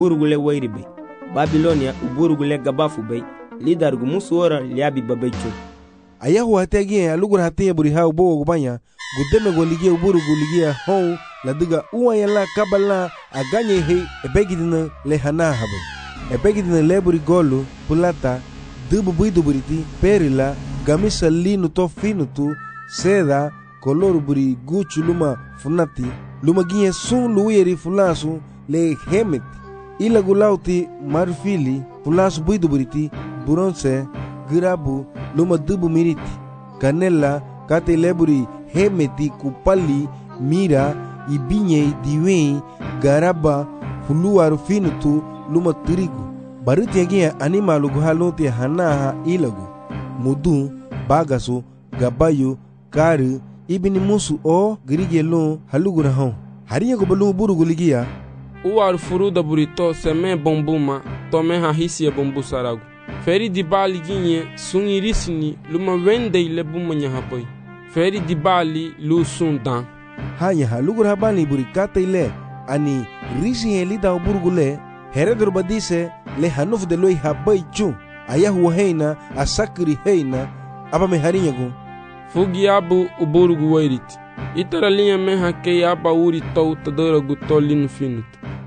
burugule wayri bay Babilonia uburugule gabafu bay lidargu musuora liabi babecho ayahu hategia lugur hatia buri ha ubo gubanya gudeme goligia uburugu ligia hon la diga uwayala kabala aganye he ebegidina le hana habe ebegidina le buri golu pulata dubu buidu buriti perila gamisa linu to finutu seda kolor buri guchu luma funati luma gie sun luiri fulasu le hemet ila gulauti marfili fulasu buidu buriti bronze girabu luma dubu miriti canela kate leburi hemeti kupali mira ibinye diwen garaba fuluaru finutu luma tirigu baruti agia animalu guhaloti hanaha ilagu mudu bagasu gabayo kari ibini musu o girigelo halugura hon hariya go balu burugu ligia uar furuda burito seme bombuma tome hahisia bombu saragu feri di bali ginye sungirisini luma wende ile bumanya hapoy feri di bali lu sundan hanya halugura habani burikata ile ani risi helida burugule heredur badise le hanuf de loi habai chu ayahu heina asakri heina aba me harinya go fugi abu uburugu wairit itara linha meha ke aba uri tau tadara gutolin finut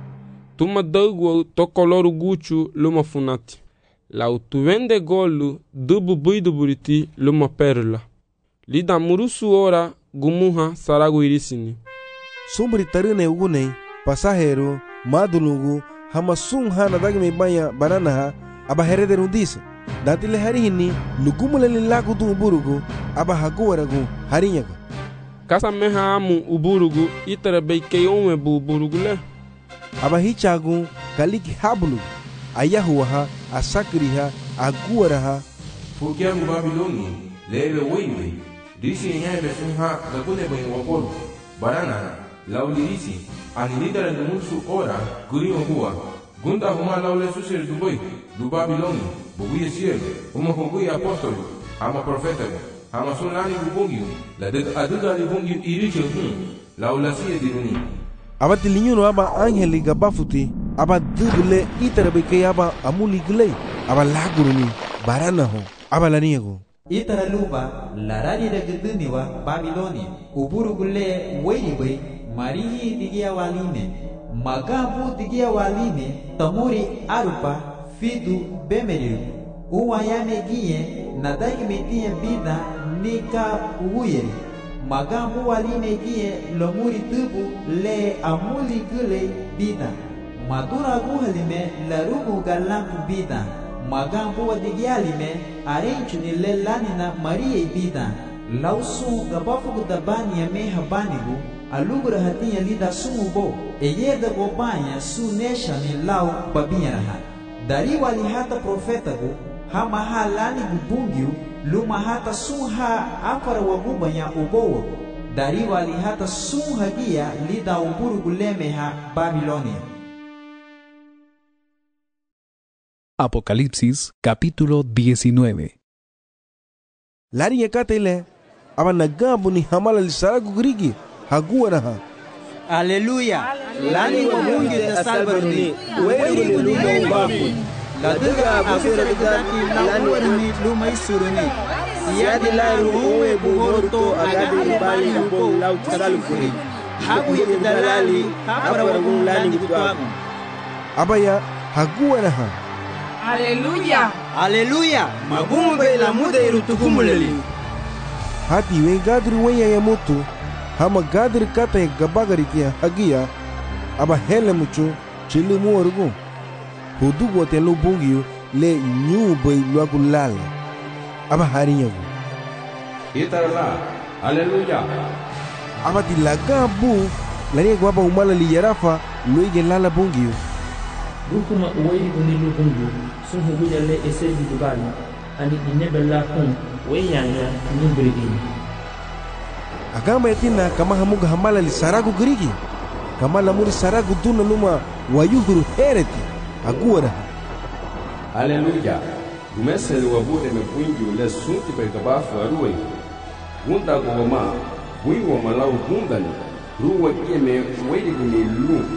tuma dagu to koloru guchu luma funati la utuvende golu dubu buidu buriti luma perla lida murusu ora gumuha saragu irisini sumbri tarine ugune pasahero madulugu hama sun hana dagme banya banana aba herede rundise datile harihini lugumule lilagu tu uburugu aba haguwaragu harinyaga kasa meha amu uburugu itara beike onwe bu uburugu le aba hichagu kaliki habulu ayahuha asakriha aguwaraha fukiagu Babiloni lebe weywe disi nyebe sunha gakune bayin wapolu barana laulirisi anilidara numusu ora gurio huwa gunda huma laule susir duboy du Babiloni buguye siel huma huguye apostolo ama profeta ama sunlani bubungiu la aduga ni bungiu iriche laula siye diruni abati linyuno aba angeli gabafuti aba dubule itarabeke aba amuli glei aba laguruni barana ho aba laniego itara luba larari da guduniwa Babiloni uburugule weyibay marihi digia waline magabu digia waline tamuri arupa fidu bemeriru uwayame giye nadagi metie bida nika uyeri magabu waline giye lomuri tubu le amuli gule bida madura guhalime larugu galampu bida magambu wadigialime arenchu ni lelanina marie bida lausu gabafu dabani ya meha banigu alugura hatinya lida sumubo eyeda gobanya su nesha ni lau babinyaraha dari wali hata profetagu hama halani gubungiu luma hata suha afara wagubanya ubowo dari wali hata suha gia lida uburu gulemeha Babilonia. Apocalipsis capítulo 19. Lari yakatele aba nagabu ni hamala lisaragu grigi haguwaraha Aleluya lani wa mungi da salbaruni weri gudunga ubafu laduga afira dugati lani warmi luma isuruni siyadi lairu uwe buhorto agadi bali ubo lau tisalufuri habu yedalali hapara wagun lani gutwamu abaya haguwaraha Aleluya Aleluya magumbe la mude irutukumuleli hati we gadri weya ya mutu hama gadri kata ya gabagari kia hagia aba hele mucho chili muorugu hudu wote lo bungiyo le nyube luagu lala aba harinyagu itarala aleluya aba tilagabu lani gwaba umala li yarafa luige lala bungiyo Rukuma uwei unilu bungu sun huguja le esedi dubali ani inebella hun weyanya nimbrigini agama yatina kama hamuga hamala li saragu grigi kama lamuri saragu duna luma wayuhuru hereti aguara aleluya gumeseli wabude mepwingi ule sunti pergabafu aruwe gunda goma wiwa malau gundani ruwa kieme wedi gune lu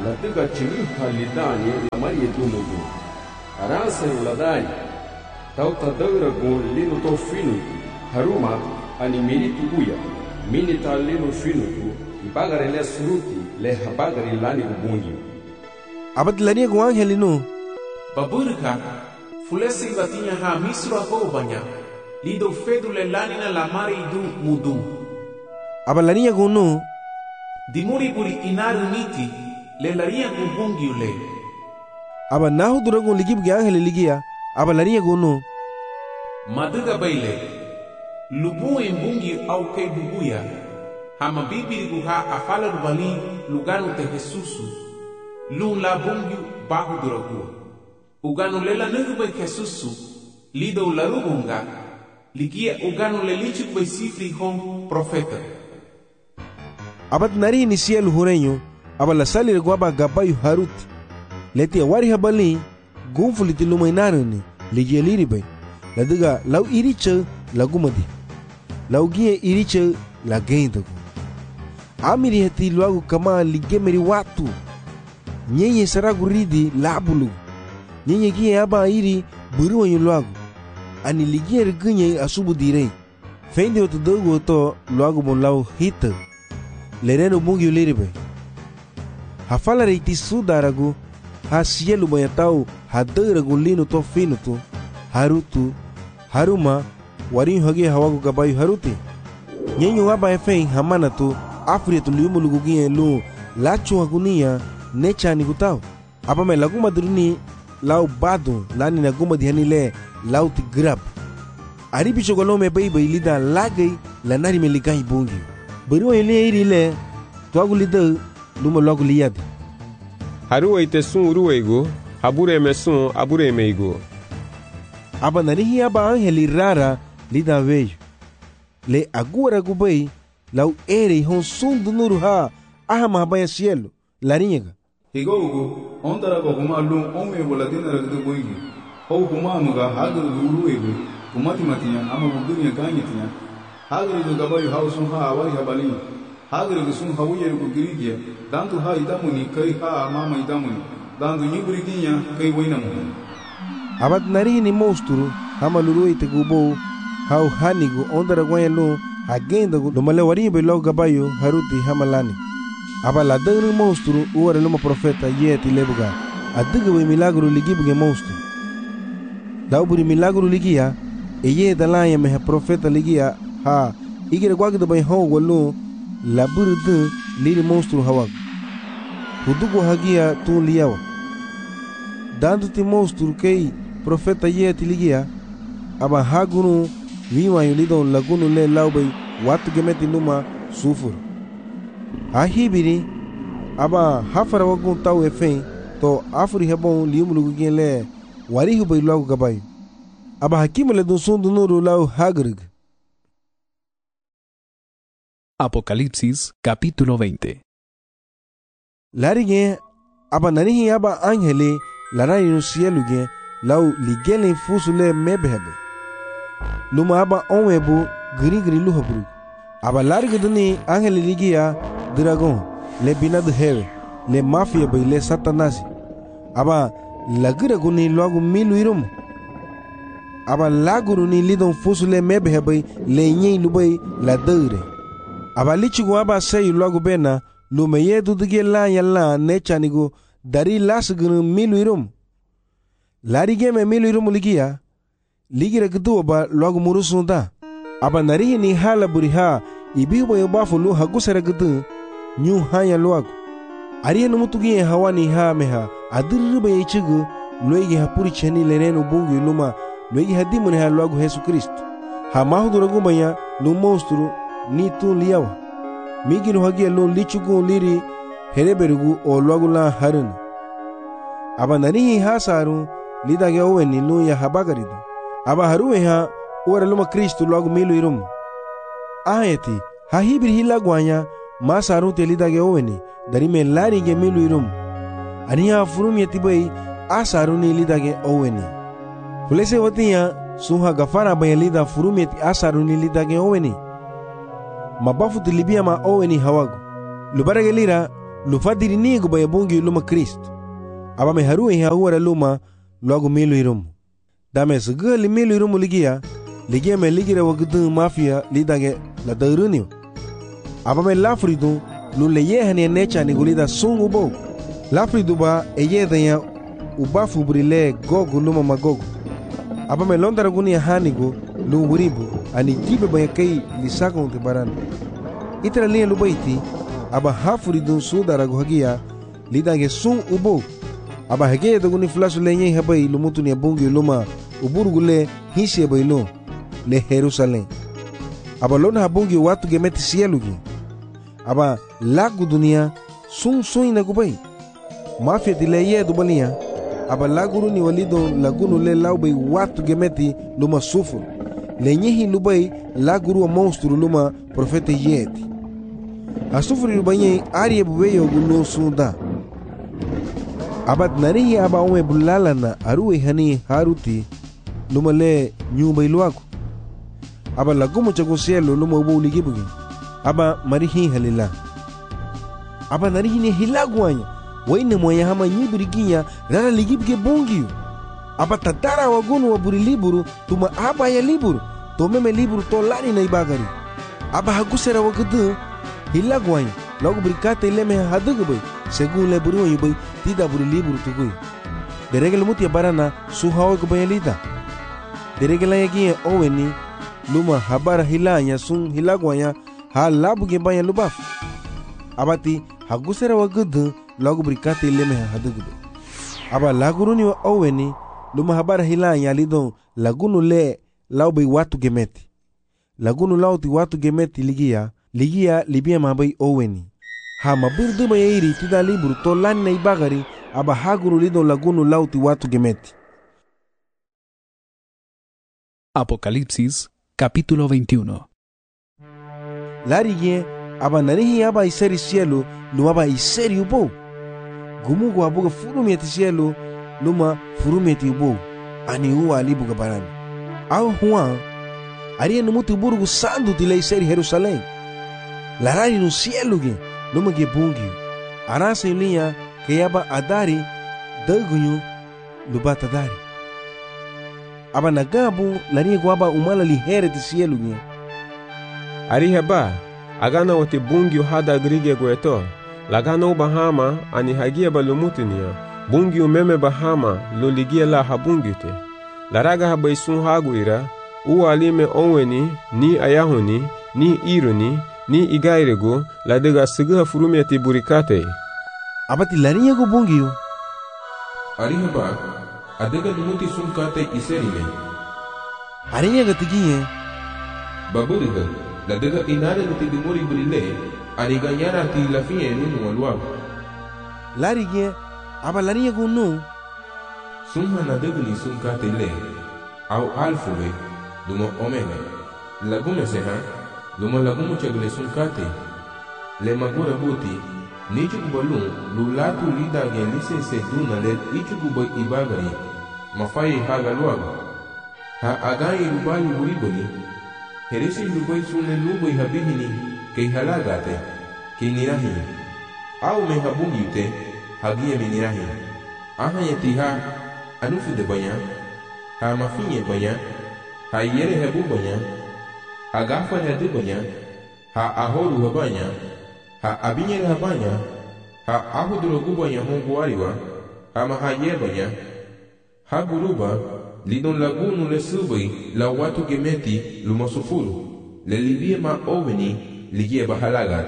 la tiga chimu halidani la marie dumugu aransa ladai tau tadaura gon lino to finu haruma ani miritu buya minita lino finu ibagare le suruti le habagare lani gubungi abad lani go angelino baburka fulesi batinya ha misro ho banya lido fedule lani na la mari du mudu abalania go no dimuri buri inaru niti le laria gubungi ule aba nahu durago ligib ge angel ligia abalania go no maduga baile lubu embungi au kei bubuya hama bibiri guha afala rubali lugano te Jesusu lun la bungi bahu durago ugano lela nugu bai Jesusu lido larubunga ligia ugano lelichu bai sifri hon profeta abat nari inicial hureño abala salir guaba gabayu haruti leti wari habali gunfuliti lumainarani ligia liribai ladiga lau iricha lagumadi lau gie iricha la gendago amiri hati luagu kama ligemeri watu nyenye saragu ridi labulu nyenye gie aba iri buru wanyu luagu ani ligie rigunye asubu direi fendi otu dogo to luagu bon lau hita lereno bungi uliribe hafala reiti sudaragu ha sielu bayatau ha daragu lino to finutu harutu haruma warin hage hawagu gabayu haruti nyenyo aba efei hamanatu afritu liumulugu gie lu lachu hagunia nechani gutau apa me lagu madruni lau badu lani na guma dihani le lau ti grab ari bichogolo me bai lida lagai lanari me ligai bungi buru ele iri le tuagu lida luma logu liad haruwa ite sun uruwego habure me sun abure me igo aba narihi aba angeli rara lida vejo le agora gubai lau ere hon sun dunuru ha ahama baya cielo laringa higogo ondara go kumalum ome boladina ragdu boigi ho kumanuga hagar uruwego kumati matinya ama budunya ganyetinya hagar do gabayu hausun ha awari habali hagar do sun hawuyeru girigia dantu ha idamuni kai ha mama idamuni dantu nyiburiginya kai wainamu abad nari ni monstru hamaluru ite gubo hau hanigu ondara gwayelo agenda do male wari be lo gabayu haruti hamalani abala dangru monstru uare luma profeta yeti lebuga adiga we milagro ligibuge monstru dauburi milagro ligia eye dalaya me profeta ligia ha igere gwagdo bay ho wolu laburu de liri monstru hawag hudugo hagia tu liawa dandu ti monstru kei profeta yeti ligia aba hagunu wiwa yulido lagunu le laubay watu gemeti luma sufur ahibiri aba hafara wagun tau efen to afuri hebon liumulugu genle wari hubay lagu gabay aba hakimele dun sun dunuru lau hagrig. Apocalipsis capítulo 20. Larige aba nanihi aba angele larai no cielo gen lau ligelen fusule mebebe luma aba onwebu giri luhabru aba larige duni angele ligia dragon le binad hewe le mafia bay le satanasi aba lagira guni logo milu irum aba laguru ni lidon fusule mebe bay le nyi lubay la deure aba lichigu aba sey logo bena lume yedu dige la yalla nechanigo dari lasgunu milu irum larige me milu irum ligia ligira gdu aba logo murusunda aba narihi ni hala buriha ibibo yobafu lu hagusere gdu nyu haya luagu ariya numutugi hawani ha meha adirba yichigu loigi hapuri cheni lereno bungu luma loigi hadimune ha luagu Yesu Kristo ha mahuduragu banya lu monstru ni tu liawa miginu hagia lu lichugu liri hereberugu o luagu la harun aba nanihi ha saru lidage oweni lu ya habagaridu aba haruwe ha ora luma Kristo luagu milu irum aheti ha hibir hilagwanya masaru telidage oweni dari me larige milu irum aniya furum yetibai asaru ni lidage oweni fulese watiya suha gafara bayalida furum yeti asaru ni lidage oweni mabafu tilibia ma oweni hawagu lubarage lira lufadiri nigo baya bungi luma Kristo. Aba me haru ha huara luma logo milu irum. Dame segeli milu irum ligia me ligira wagdu mafia lidage la daruni. Aba me lafridu lu leye hane necha ni gulida sungu bo. Lafridu ba eyedanya ubafu brile gogo luma magogo. Aba me londara gunia hanigo lu wuribu ani jibe baya kai lisago te barano. Itra linha lu baiti aba hafridu sudara gohagia lidage sun ubo. Aba hege da guni flasu lenye habai lumutu ni bungi luma uburugule hisi bailo le Jerusalem. Aba lona habungi watu gemeti sielugi. Aba lagu dunia sun ina kubai. Mafia ti leye dubalia. Aba laguru ni walido lagunu le laubai watu gemeti luma sufuru. Lenyehi lubai laguru wa monstru luma profete yeti. Asufuri lubanyi arie bubeyo gulu sunda. Abat narihi aba ome bulalana aruwe hani haruti luma le nyumba iluaku. Aba lagumo chago cielo luma ubo uligibugi. Aba marihi halila. Aba narihi ne hilaguanya. Waine mwaya hama nyibiriginya rana ligibuge bungiyu. Aba tatara wagunu waburi liburu tuma aba ya liburu. Tomeme liburu to lani na ibagari. Aba hagusera wagadu hilaguanya. Logo berikata ileme hadugubai. Según le buru yubai tida buru liburu tugui. Deregel mutia barana suhawa kubayalida. Deregela yagia oweni luma habara hilanya sun hilaguanya ha labu gebanya lubaf. Abati hagusera wagudu logo berikata ileme hadugubai. Aba laguruni wa oweni luma habara hilanya lidon lagunu le laubai watu gemeti. Lagunu lauti watu gemeti ligia libia mabai oweni. Ha mabirdu mayairi tida liburu to lani na ibagari aba haguru lido lagunu lauti watu gemeti. Apocalipsis capítulo 21. Larige aba narihi aba iseri cielo luma iseri ubo. Gumugu abuga furumeti cielo luma furumeti ubo. Ani uwa alibuga barani. Au huwa arie numuti burugu sandu tila iseri Jerusalem. Larari no cielo ge luma ge bungi. Arasa yulia ke yaba adari dagunyu lubata dari. Aba nagabu lari gwaba umala li here ti cielo ge. Ari haba agana wote bungi hada grige gweto. Lagana ubahama ani hagia balumutinia. Bungi umeme bahama loligia la habungite. Laraga haba isun haguira. Uwa alime onweni ni ayahuni ni ironi ni igairego la dega siga furumeti burikate. Abati larinya go bungiyo. Arihaba adega lumuti sunkate iserime. Arinya gatigiye. Baburiga la dega inare luti dimuri burile ariganyara ti lafie nunu walwa. Larinya aba larinya go no. Sumha na dega ni sunkate le au alfuwe duma omega. Lagume seha luma lagumu chagle sunkate le magura buti nichu kubalun lulatu lida gelise se duna le ichu kubai ibagari mafai haga luaga ha agai lubali uriboni heresi lubai sunne lubai habihini kei halagate kei nirahi au me habungi ute hagia minirahi aha yetiha anufu de banya ha mafinye banya ha yere hebu banya ha gafa hedu banya ha ahoru habanya ha abinyere habanya ha ahudurogu banya hongu wariwa ha mahaye banya ha guruba lidon lagunu le subai la watu gemeti lumasufuru le libie ma oveni ligie bahalagat.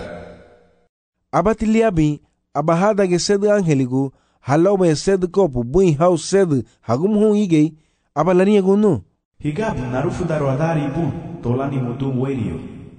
Abati liabi abahada ge sed angeligu halome sed kopu buin house sed hagum igei abalania gunu. Higabu narufu darwadari bun tolani mutum werio.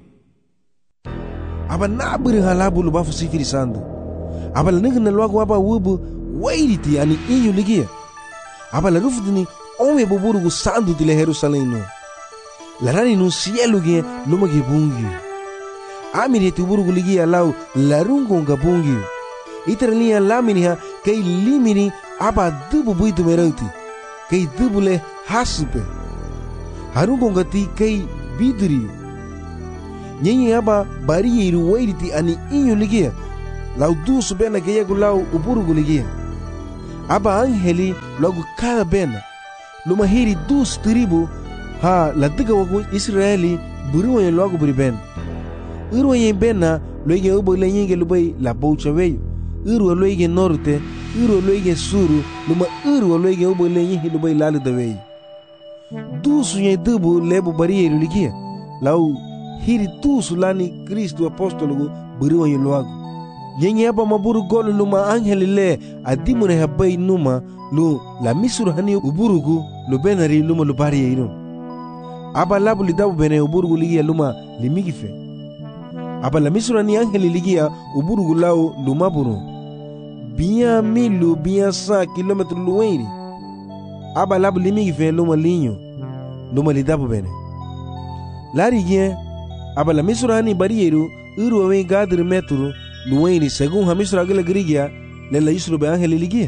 Aba nabiri halabu lubafu sifiri sandu. Aba lanigna lwagu aba wubu wairiti ani inyu ligia. Aba la rufudini ome buburugu sandu tile Jerusalem no. Larani no cielo ge luma ge bungi. Amiri tuburugu ligia lau larungo nga bungi. Iterania laminiha kei limini aba dubu buitu merauti. Kei dubule hasupe. Harungo ngati kei biduri. Nyenye aba bari iru wairiti ani inyu ligia. lau dusu bena ke yegu lau uburugu ligia. Aba angeli logo cada bena luma hiri dus tribu ha la diga wagu Israeli buru yen logo buri ben. Iru yen bena loige ubo le yenge lubai la boucha weyo. Iru loige norte, iru loige suru, luma iru loige ubo le yenge lubai lalu da weyo. Dusu yen dubu lebu barieru ligia. Lau hiri dusu lani Kristo apostolo buru yen logo. Yenye aba maburu golu luma angeli le adimune habai numa lu la misuru hani uburugu lu benari luma lu bari yirun. Aba labu lidabu bene uburugu ligia luma limigife. Aba la misuru hani angeli ligia uburugu lau luma buru. Biya milu biya 100 kilometru luweiri. Aba labu limigife luma linyo luma lidabu bene. Lari gien aba la misuru hani bari yiru iru awe gadri metru luweini según hamisro agele grigia le la isro be angeli ligia.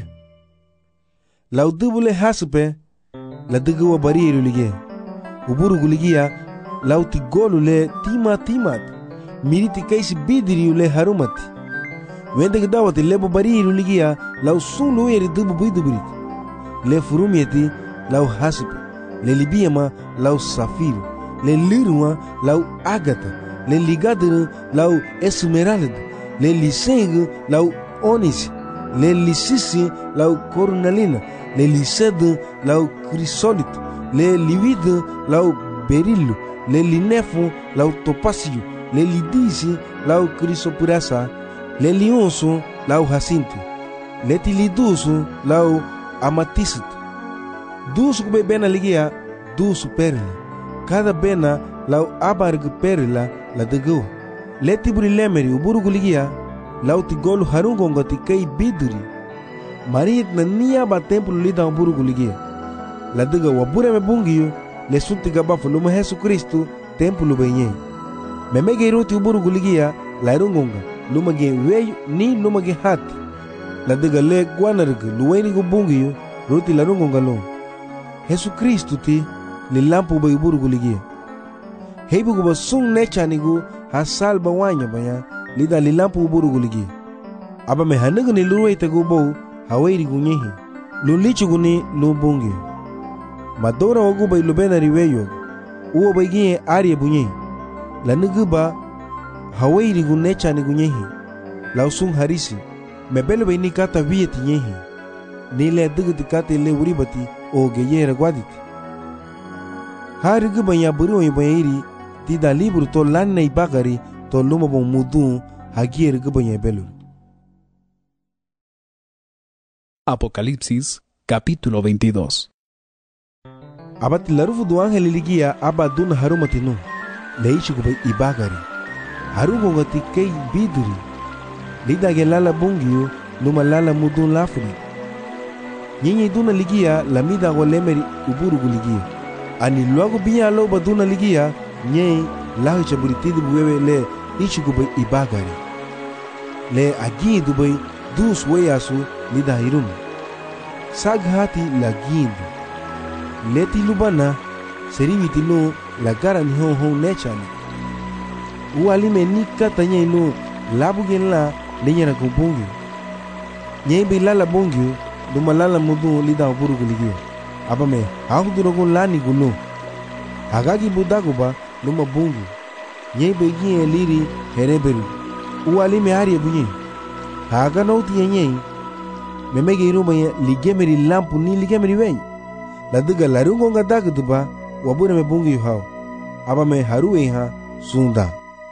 La udubule haspe la duguwa bariru ligia. Uburugu ligia la utigolu le timat. Miriti kaisi bidiri le harumati. Wende gdawati lebo bariru ligia la usun luweri dubu bidubirit. Le furumieti la haspe. Le libiama la safiru. Le liruma la agata. Le ligadiru la esmeralda. Le liseng lau onis, le lisisi lau cornalina, le lised lau crisolito, le livid lau berillo, le linefo lau topasio, le lidisi lau crisopurasa, le lionso lau jacinto, le tiliduso lau amatista. Dusu kube bena ligia, dusu perla, cada bena lau abarg perla la degua. Leti buri lemeri uburugu ligia lauti golu harungonga ti kei biduri marit na niya ba templo lida uburugu ligia la diga wabure me bungiyo le sunti gabafu luma Jesu Kristo templo benye memege iruti uburugu ligia la irungonga luma gen weyu ni luma gen hati la diga le guanarga luweni gu bungiyo ruti la rungonga lo Jesu Kristo ti li lampu ba uburugu ligia heibu guba sung nechanigu hasal bawanya banya lida lilampu uburugu ligi. Aba me hanagu ni luruwa itagu bau hawairi gunyehi. Lulichu guni lubungi. Madora wagu bai lubena riweyo. Uwa bai ginye arie bunyehi. La nugu ba hawairi gunecha ni gunyehi. La usung harisi. Mebele bai ni kata viyeti nyehi. Nile dugu kata le uribati o geye ragwaditi. Hari gu banya buru wa iri tida libro to lanna ibagari to luma bon mudu hagier gubanye belur. Apocalipsis capítulo 22. Abati larufu du ángel ligia aba duna harumati nu leichi gubay ibagari harungo ngati kei biduri lida gelala bungiu luma lala mudu lafuri nyinyi duna ligia lamida golemeri uburugu ligia ani luago biya loba duna ligia nyei lahu chaburitidi buwewe le ichi gubay ibagari le agi dubay dus weyasu lida hirumi saghati la gindu leti lubana seriviti no la gara ni hon nechani ualime nika tanya no labugen la lenyara kubungi nyembe lala bungi duma lala mudu lida burugu ligi abame hauduro lani gulu agagi budaguba duma bungi nyembe gie liri hereberu ualime ari bunyi haga nauti nyei memege iruma ligemeri lampu ni ligemeri wen la diga larungo nga dagduba wabure me bungi hao aba me haruwe ha sunda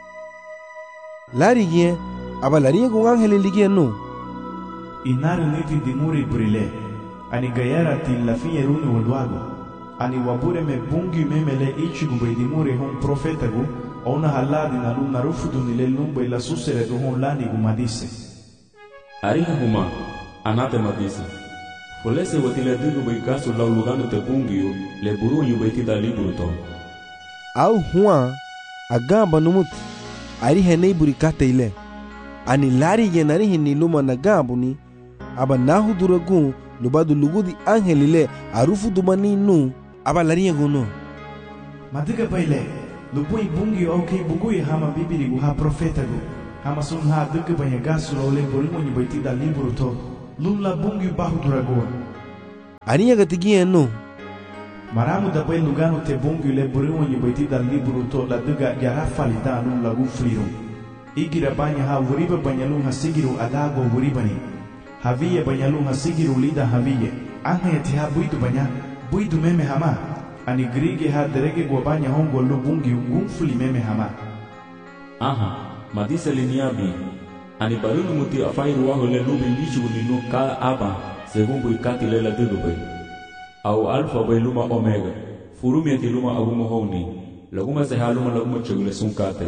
lari gie aba lari ko angel ligie no inaru niti dimuri brile ani gayara til la fin eruni wolwago ani wabure me bungi memele ichi gumbe dimuri hon profeta gu ona haladi na luna rufudu nile lumbe la susere gu hon lani gumadise ariha huma anate madise Polese watile digu baikasu lau lugano te bungiu le buru yubaitida liburu to. Au huwa agamba numut ari henei burikate ile. Ani lari yenari hini luma nagambu ni aba nahu duragun lubadu lugudi angel ile arufu dumani nu aba lari yeguno. Madiga baile lubui bungi okay bugui hama bibiri guha profeta gu. hama sun ha duke banyak gasu lo le boringo ni baiti da libro to lun la bungi bahu duragon aniya gatigiye no maramu da bai lugano te bungi le boringo ni baiti da libro to la duga yara falida lun la gufliru igira banya ha wuriba banyalun ha sigiru adago wuribani haviye banyalun ha sigiru lida haviye anga te ha buidu meme hama ani grige ha derege go banya hongo lu bungi gumfli meme hama aha madisa liniabi ani barunu muti afairu waho le lubi lichu ninu ka aba según buikati le la dudu bay au alfa bay luma omega furumi ati luma aguma honi laguma se haluma laguma chugule sunkate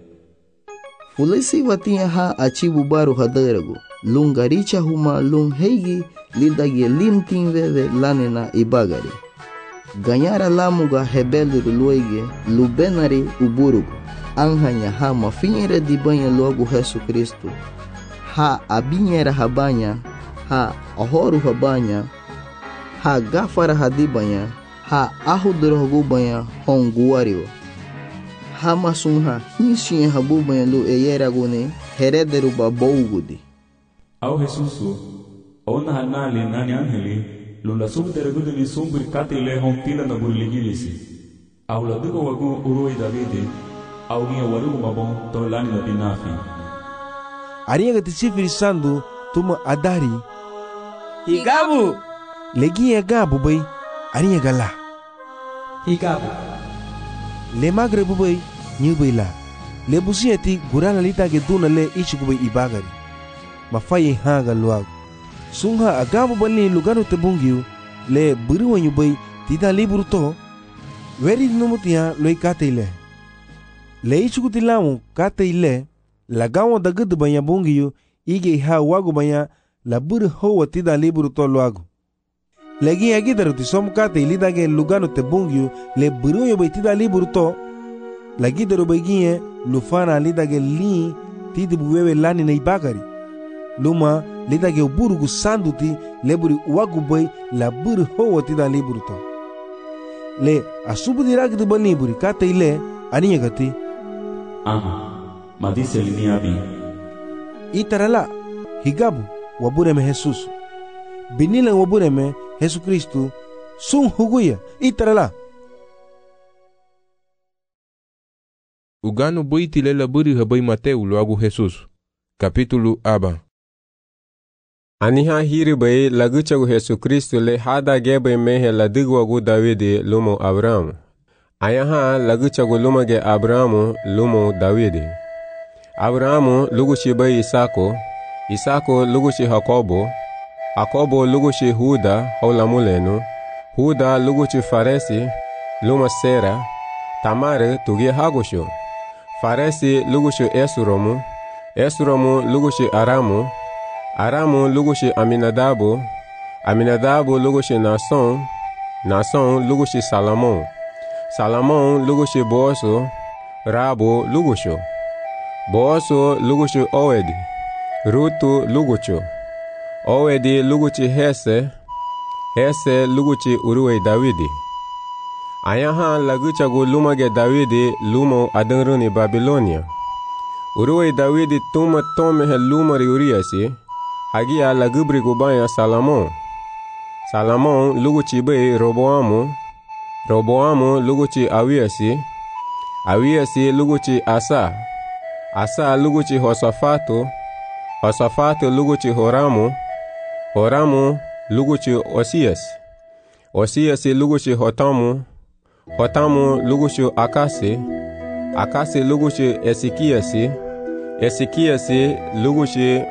fulesi watia ha achibu baru hadarago lungaricha huma lung heigi lindagi limtin veve lanena ibagari ganyara lamuga hebeluru luege lubenari uburugo anhanya ha mafinhere di banha logo Jesus Cristo ha abinhera habanya ha ahoru habanya ha gafara hadibanya ha ahudrogo banha honguario ha masunha nishinha habu banha lu eyeragone herederu babougudi au Jesusu ona hanali nani angeli lula subderegudu ni sumbri katile hontila na burligilisi au la dugo wagu uroi Davide au nia warugu mabon to lani na binafi ariya gatisifiri sandu tuma adari higabu legiya gabu bay ariya gala higabu le magre bubay nyubay la le busiyati gurala lita ge duna le ichigubay ibagari mafaye hanga luag sungha agabu bali lugano te bungiu le buriwa nyubay tida liburu to weri numutia loy katele le ichuguti lamu katele lagawo dagud banya bungiu ige ha wagu banya la buru ho tida liburu to luagu legi agidaru ti som katele dage lugano te bungiu le buriwa nyubay tida liburu to lagidaru bagiye lufana lidage li tidi buwewe lani na ibagari luma lidage uburugu sanduti leburi wagu bay la buru ho tida liburu to le asubu diragdu bani buri katele aniya gati madise liniabi itarala higabu wabureme Jesus binila wabureme Jesus Kristu sun huguya itarala ugano boiti lela buri habai Mateu loagu Jesus kapitulu aba aniha hiri bai laguchagu Jesus Kristu le hada gebe mehe ladigwagu Davide lumo Abrahamu ayaha laguchagu lumage Abrahamu lumo Davide Abrahamu lugushi bai Isako lugushi Jakobo lugushi Huda haulamulenu Huda lugushi Faresi luma Sera Tamare tugi Hagusho Faresi lugushi Esromu lugushi Aramu lugushi Aminadabu lugushi Nason lugushi Salomon lugushi Boazu Rabu lugusho Boazu lugushi Owedi Rutu lugucho Owedi lugushi Hese lugushi Uruwe Davidi ayaha laguchagu lumage Davidi lumo adangruni Babilonia Uruwe Davidi tuma tomehe lumari Uriasi hagia lagubri gubaya Salomon luguchi be Roboamu luguchi Awiasi luguchi Asa luguchi Hosafatu luguchi Horamu luguchi Osias luguchi Hotamu luguchi Akasi luguchi Ezekiasi luguchi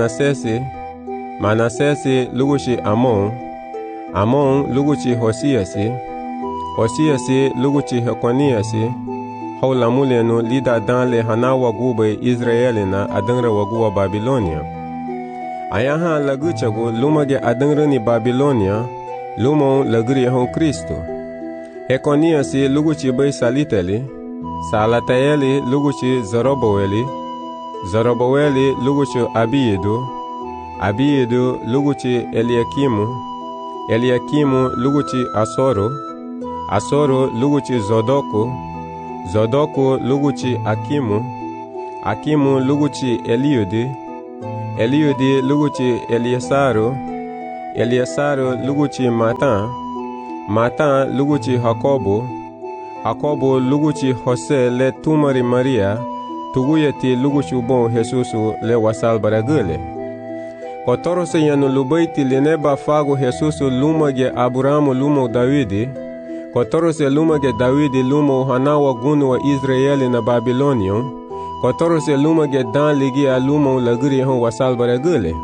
Manasesi luguchi Amon luguchi Hosiasi luguchi Hekoniasi haulamulenu lida danle hana wagube Israelina adangra waguwa Babilonia ayaha laguchagu lumage adangrani Babilonia lumo lagri hon Kristo Hekoniasi luguchi bai Salataeli luguchi Zorobaweli luguchi Abiedu luguchi Eliakimu luguchi Asoro luguchi Zodoku luguchi Akimu luguchi Eliudi, Eliudi luguchi Eliasaru, Eliasaru luguchi Matan, Matan luguchi Hakobu, Hakobu luguchi Jose le tumari Maria, tuguyeti luguchi bon Jesusu le wasal baragule. Kotorose yanu lubaiti lineba fagu Jesusu lumage Aburamu lumo Davidi, kotorose lumage Davidi lumo hanawa gunu wa Israeli na Babilonion, kotorose lumage dan ligi a lumo lagri hon wasal baragule.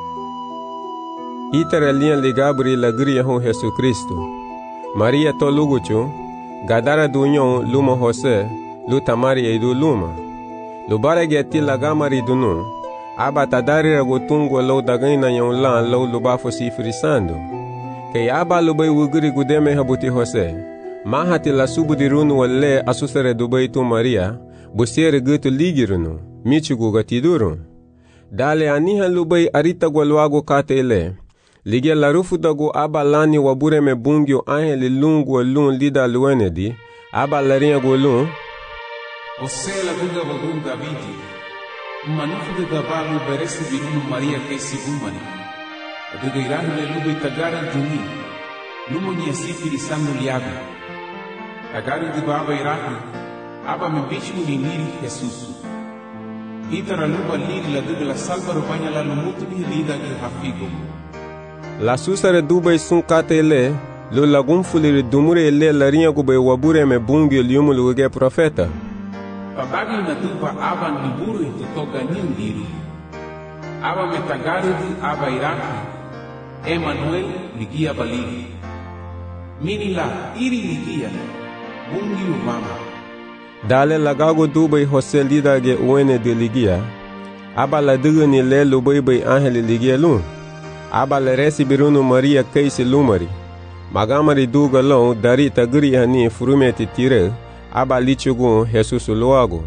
Itara lian ligabri lagri hon Jesu Kristo. Maria to luguchu, gadara dunyon lumo Jose, lu tamari eidu luma. Lubarage ti lagamari dunu, aba tadari ragotungo lo dagaina yon lan lo lubafo si frisando. Kay aba lubay wuguri gudeme habuti Jose. Mahati la subu dirunu wale asusare dubay tu Maria, busiere gutu ligirunu, michugu gatiduru. Dale aniha lubay arita gwalwago kate ele. Lige la rufu dago aba lani wabure me bungyo angeli lungu lun lida luenedi, aba larinha golun. Jose la gunga wagun Davidi. Manufu de Dabalu beresi birunu Maria kesi umani. Adega irahu le lube tagara duni. Lumo ni asifiri sangu liabi. Tagaru de baba irahu. Aba me bichu ni liri Jesusu. Itara luba liri la dega la salva rupanya la lumutu ni lida ki hafigo. La susare dubai sun kate ele, lo lagum fuliri dumure ele larinha gube wabure me bungi liumu luge profeta. Pabagi na tupa aba niburu tutoka nindiri. Aba metagarudi aba iraki. Emmanuel ligia baligi. Minila iri ligia. Bungi umama. Dale lagago dubai Jose lida ge uene de ligia. Aba la digani le lubai angeli ligia lun. Aba le resi birunu Maria keisi lumari. Magamari duga long dari tagri hani furumeti tire. Aba lichugun Jesus loago.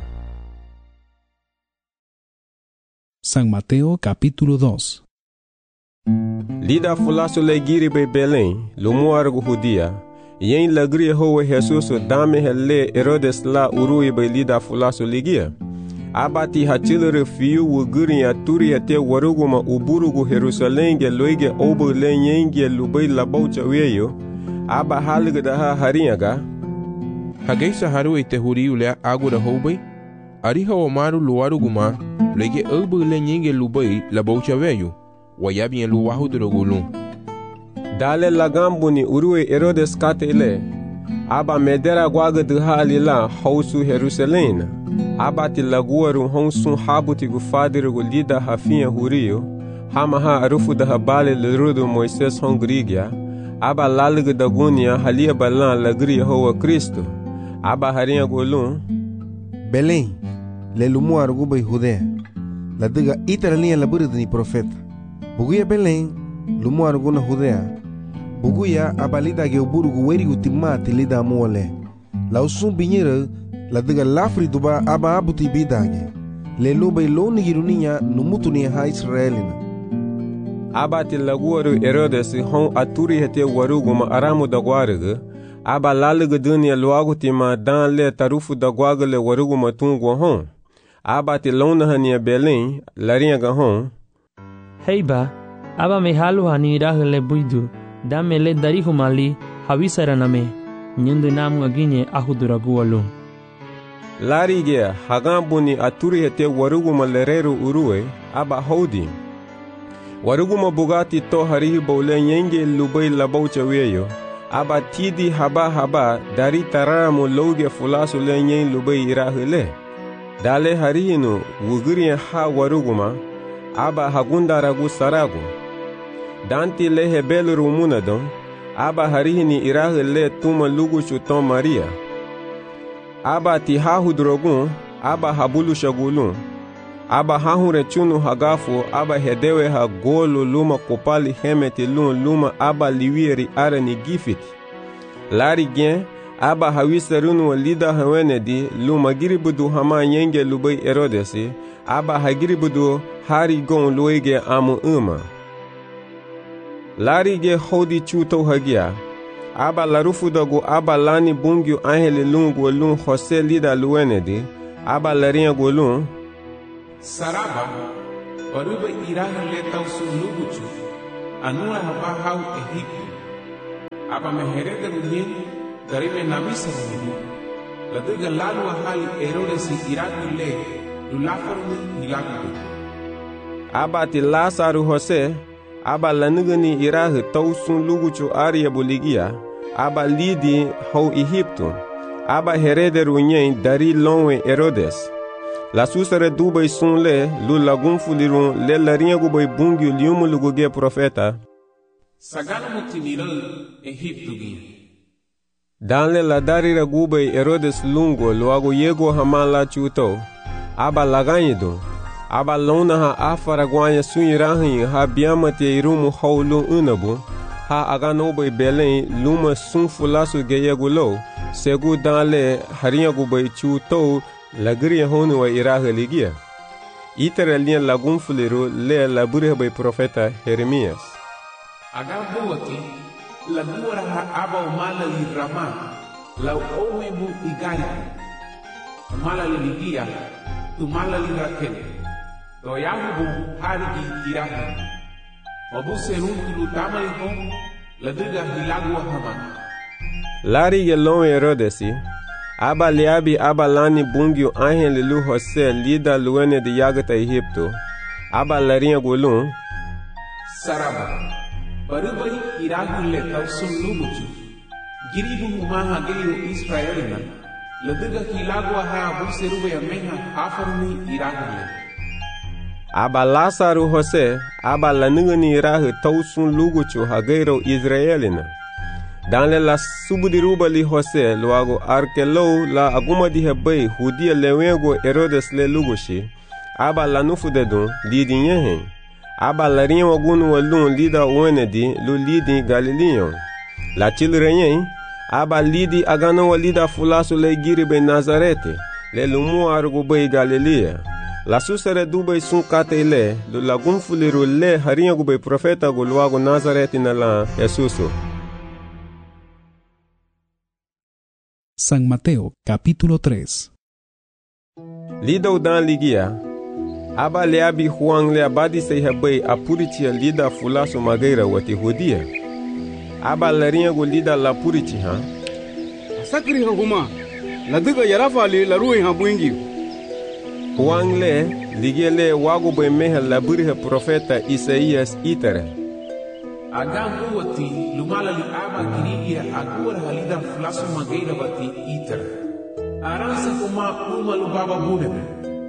San Mateo capítulo 2. Lida fulaso le giri be Belém, lumuargo judia. Yen lagri howe Jesus dame hele Herodes la urui be lida fulaso ligia. Aba ti hachilere fiu wuguri ya turi ya te waruguma uburugu Jerusalenge loige obo le yenge lubai labaucha weyo. Aba halige da ha harinyaga. Hageisa haru ite huriu le agura houbai, ariha omaru luaru guma, lege erbu le nyenge lubai la baucha veyu, wayabi luwahu drogulun. Dale lagambuni urue Herodes katele, aba medera guaga de halila hausu Jerusalena, aba ti laguaru honsun habuti gu fadiru gu lida hafinha huriu, hamaha arufu da habale le rudu Moises hongrigia, aba lalige da gunia halia balan lagri hoa Cristo. Aba harinha golun Belém, le lumu arguba Judea. La diga itara linha labura ni profeta. Buguya Belém, lumu arguna Judea. Buguya abalida ge uburugu weri utimati lida muole. La usum binyeira, la diga lafri duba aba abuti bidage. Le lubai loni giruninha numutu ni ha Israelina. Aba ti laguaru Herodes hon aturi hete waruguma aramu da guarga. Aba lalige dunia luagu ti ma dan le tarufu da guagale warugu matungu hon. Aba ti lona hania Belém, larinha ga hon. Heiba, aba me halu hani irahele buidu, dame le darihu mali, hawisara name, nyundu namu aginye ahuduragu alum. Larige, hagambuni aturi hete warugu malereru urue, aba hodi. Warugu mabugati to harihi bole nyenge lubai labaucha weyo. Aba tidi haba dari taramu loge fulasu le nyen lubai irahele. Dale harinu wuguri ha waruguma, aba hagunda ragu saragu. Danti le hebelu rumunadon, aba harihini irahele tuma lugu chuton Maria. Aba ti hahu drogun, aba habulu shagulun. Aba hahure chunu hagafu, aba hedewe ha golu luma kopali hemeti luma aba liwieri arani gifiti. Lari gen, aba hawisarunu lida hawenedi luma giribudu hama yenge lubai Herodesi, aba hagiribudu hari gon luege amu uma. Lari ge hodi chuto hagia, aba larufu dagu aba lani bungyu angeli lungu lun Jose lida luenedi, aba larinha golun. Saraba, baruba iraha letau sun luguchu, anura haba hau Egipto. Aba meherede runyen, darime namisa runyen. Laduga lalu ahali Herodes iraku le, lulafaruni hilaku. Aba ti Lasaru Jose, aba lanugani iraha tau sun luguchu aria boligia, aba lidi hau Egipto. Aba herede runyen dari lonwe Herodes. La susare dubai sun le, lu lagun fulirun le larinha gubai bungiu liumu luguge profeta. Sagano mutiniro Egipto gi. Danle la darira gubai Herodes lungo luago yego hamala chuto. Aba laganyido. Aba lona ha afara guanya sunirahin ha biamate irumu haulu unabu. Ha agano bai belen luma sun fulasu geyegulo. Segu danle harinha gubai chuto. Lagri honu wa iraha ligia. Itera linha lagun fuliru le labure bai profeta Jeremias. Agabuati lagura ha aba umala lirama la owe bu igaya. Umala ligia umala lirakene. To yahu bu harigi tiraka. Obu serun tulu tamari hom laduga hilagu hama. Lari gelon Herodesi. Aba liabi aba lani bungiu anhen lilu Jose lida luene de yagata Egipto. Aba larinha gulun. Saraba. Barubari iragu letau sun lumuchu. Giribu humaha geyo Israelina. Laduga hilagu aha abu serube ya meha hafaruni iragu le. Aba Lasaru Jose. Aba lanungani iragu tau sun luguchu hageiro Israelina. Dans la subudiruba li Jose luago arkelo la aguma di hebai hudia lewego Herodes le lugoshi. Aba la nufu dedun lidi nyehe. Aba la rinha wagunu walun lida uenedi lu lidi Galileon. La chilrenye. Aba lidi agano walida fulasu le giribe Nazarete. Le lumu argubai Galilea. La susere dubai sun kate le lu lagun fuliru le harinha gubai profeta gu luago Nazarete na la Jesuso. San Mateo, capítulo 3. Lida dan ligia. Aba leabi Juan le abadi se hebai apuritia lida fulaso mageira wati hudia. Aba larinha go lida la purici ha. Sakri huma. La diga yarafa li la ruhi ha buingi. Juan le ligia le wago be meha la buriha profeta Isaías itere. Agamu wati lumala li aba girigia agura halida flasu mageira wati iter. Aransa kuma lubaba bunebe.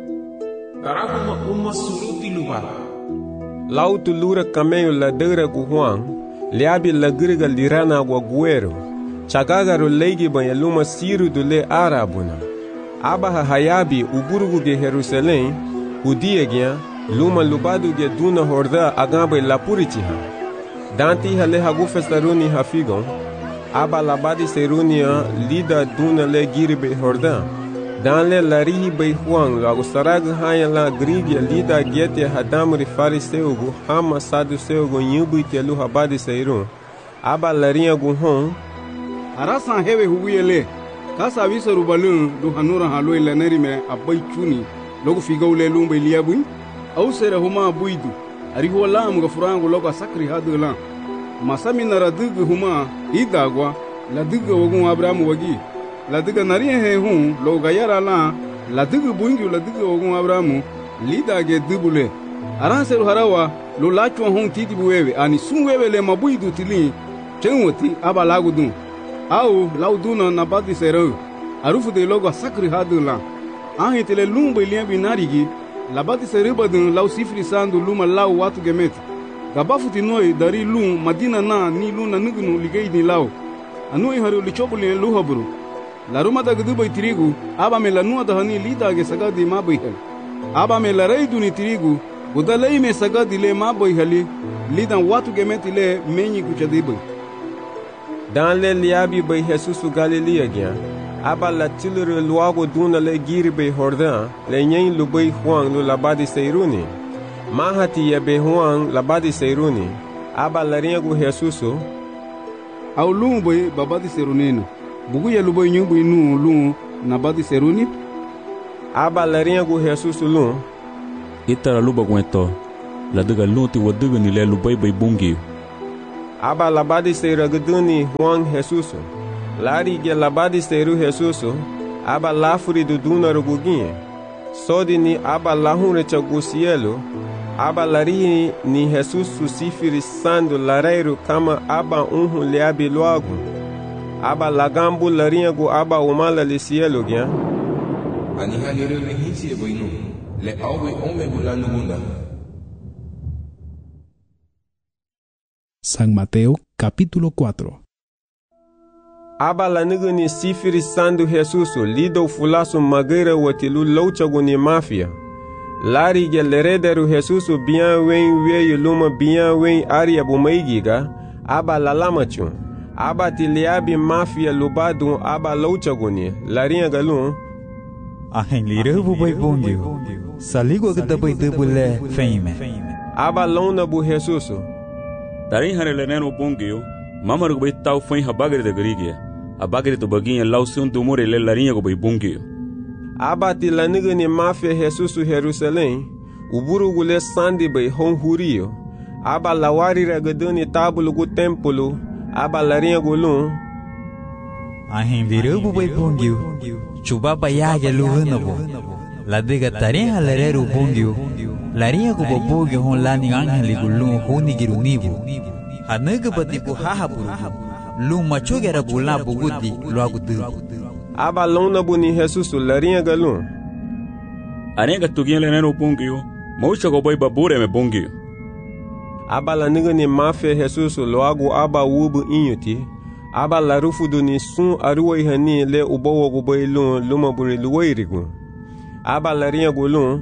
Taraguma suruti lubaba. Lautu lura cameio la deura gu Juan, liabi la giriga lirana gua guero. Chagagaru leigi banha luma siru do le arabuna. Aba hayabi uburugu ge Jerusalém, udiagia luma lubadu ge duna horda agabe la puritiha. Danti hale hagu festaruni hafigon, aba labadi serunia lida duna le giribe hordan. Dan le larihi bei Juan lago sarag haya la grigia lida gete hadamri fariseugu hama saduseugu nyubu telu habadi seirun. Aba larinha gu hon. Arasan hewe huguyele, kasa visa rubalun du hanura haloi lanarime abai chuni, logo figaule lumbe liabui, au sere huma buidu. Arihu wala mga furango logo sakri hadu la. Masami nara dugu huma idagwa la dugu wagun Abrahamu wagi. La dugu nariye he hun logo gayara la dugu buingi la dugu wagun Abrahamu lidage dubule. Aranseru harawa lo lachwa hun titi buwewe ani sunwewe le mabuidu tili chenwati aba lagudun. Au lauduna nabadi seru. Arufu de logo sakri hadu la. Ahitele lumbe liambi narigi. Labati seribadun lau sifri sandu luma lau watu gemet. Gabafuti noi dari lum madina na ni luna nugunu ligei ni lau. Anui haru lichobuli luhaburu. La ruma da guduba tirigu, aba me la nua da hani lida ge sagadi mabuihel. Aba me la reidu ni tirigu, gudalei me sagadi le mabuiheli, lidan watu gemeti le menyi kuchadibu. Dan le liabi bei Jesusu Galilea gya. Aba la tilere luago duna le giribe hordan, le nyen lubei Juan lu labadi seiruni. Mahati ya be Juan labadi seiruni. Aba la ringu Jesusu. Au lumbe babadi serunenu. Bugu ya lubei nyumbu inu lu nabadi seruni. Aba la ringu Jesusu lu. itara luba gweto la daga lunti wadaga ni le lubai bai bungi aba labadi seira guduni Juan Jesus lari ge labadi seiru Jesus aba lafuri do duna ruguginhe sodi ni aba lahunre chagusielo aba lari ni Jesus susifiri sando lareiro kama aba liabi loago aba lagambu larinha go aba umala lisielo gya ani halire le hinsi boinu le awe ome bulanu bunda. San Mateo capítulo 4. Aba la nigani sifiri sandu Jesuso lido fulasu mageira watilu louchagu ni mafia. Lari ge lerederu Jesuso bian wen weyu luma bian wen aria bumaigiga aba la lamachu. Aba tiliabi mafia lubadu aba louchagu ni larinha galun. Ahen lira bubai bongyo. Saligo gada bai debule feime. Aba lona bu Jesuso. Tarin harele neno bongyo mama rubai tau fein habagre de grigia. Abagre to baginha lausun do more le larinha go bai bongyo. Aba tilaniga ni mafia Jesuso Jerusalém. Uburu gule sandi bai honhurio. Aba lawari ragadani tabulu gu templo. Aba larinha golun. Ahen lira bubai bongyo. Chuba bayaga luhunabo. La dega tarin halereru bongyo. Larinha go bobogyo hon lani angeli gulun honi girunibo. Hanaga batibu hahaburu. Luma chogera bula bugudi luagudu. Aba lona buni Jesuso larinha galun. Arenga tugien lenero bongyo. Maucha go boy babure me bongyo. Aba la niga ni mafia Jesuso loagu aba wubu inyuti. Aba la rufudu ni sun aruwa ihani le ubowo go boy lun luma buri luwairigu. Aba larinha gulun.